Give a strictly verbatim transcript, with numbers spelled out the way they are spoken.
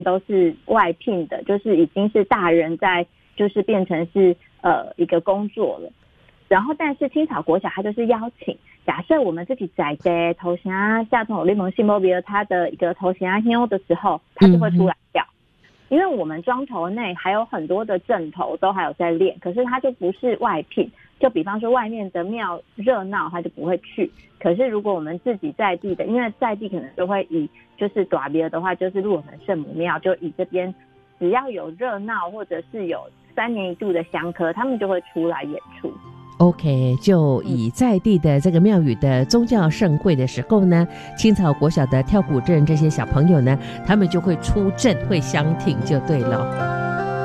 都是外聘的，就是已经是大人在，就是变成是呃一个工作了。然后，但是青草国小它就是邀请，假设我们自己在的头衔啊，下从联盟信波比尔他的一个头衔啊 H O 的时候，他就会出来跳。嗯，因为我们庄头内还有很多的镇头都还有在练，可是他就不是外聘，就比方说外面的庙热闹他就不会去，可是如果我们自己在地的，因为在地可能就会以就是大庙的话就是鹿耳门圣母庙，就以这边只要有热闹或者是有三年一度的香科，他们就会出来演出。 OK， 就以在地的这个庙宇的宗教盛会的时候呢，青草国小的跳古镇这些小朋友呢，他们就会出阵，会相挺就对了。